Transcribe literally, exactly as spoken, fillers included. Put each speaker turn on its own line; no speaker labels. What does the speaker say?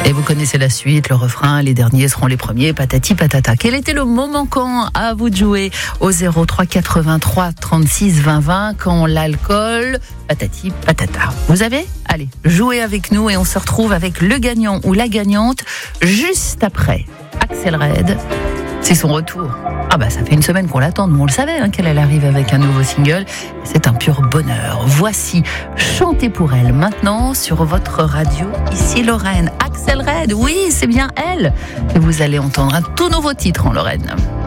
Et vous connaissez la suite, le refrain, les derniers seront les premiers, patati patata. Quel était le mot manquant? À vous de jouer au zéro trois quatre-vingt-trois trente-six vingt vingt quand l'alcool, patati patata. Vous avez? Allez, jouez avec nous et on se retrouve avec le gagnant ou la gagnante juste après. Axel Red, c'est son retour. Ah bah ça fait une semaine qu'on l'attend, nous on le savait hein, qu'elle arrive avec un nouveau single. C'est un pur bonheur. Voici Chantez pour elle maintenant sur votre radio. Ici Lorraine. Axel Red, oui c'est bien elle. Et vous allez entendre un tout nouveau titre en Lorraine.